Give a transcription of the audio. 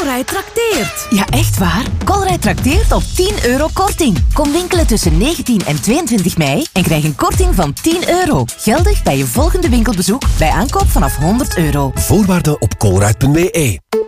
Colruyt trakteert. Ja, echt waar? Colruyt trakteert op 10 euro korting. Kom winkelen tussen 19 en 22 mei en krijg een korting van 10 euro. Geldig bij je volgende winkelbezoek bij aankoop vanaf 100 euro. Voorwaarden op colruyt.be.